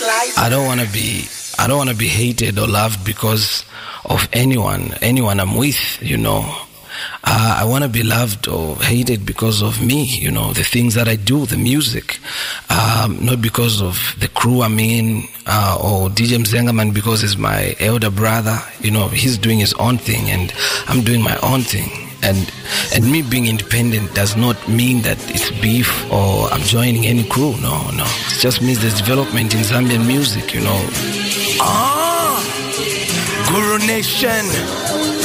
I don't want to be hated or loved because of anyone I'm with, you know. I want to be loved or hated because of me, you know, the things that I do, the music, not because of the crew I'm in, or DJ Mzengaman because he's my elder brother, you know, he's doing his own thing and I'm doing my own thing. And me being independent does not mean that it's beef or I'm joining any crew. No. It just means there's development in Zambian music, you know. Guru Nation.